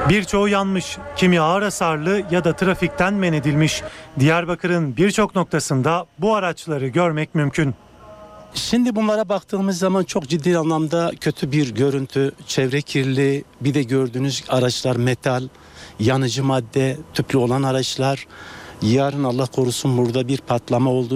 Birçoğu yanmış, kimi ağır hasarlı ya da trafikten men edilmiş. Diyarbakır'ın birçok noktasında bu araçları görmek mümkün. Şimdi bunlara baktığımız zaman çok ciddi anlamda kötü bir görüntü, çevre kirliliği, bir de gördüğünüz araçlar metal, yanıcı madde, tüplü olan araçlar. Yarın Allah korusun burada bir patlama oldu.